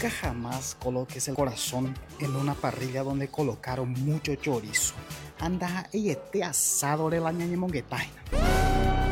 Nunca jamás coloques el corazón en una parrilla donde colocaron mucho chorizo. Anda y este asado de la ñaña monguetaina.